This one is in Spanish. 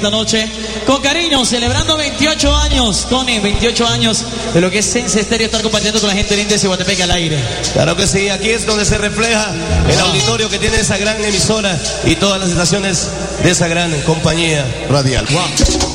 esta noche. Con cariño, celebrando 28 años, Tony, 28 años de lo que es Sense Estéreo, estar compartiendo con la gente linda de Ciguatepeque al aire. Claro que sí, aquí es donde se refleja el auditorio que tiene esa gran emisora y todas las estaciones de esa gran compañía radial. Wow.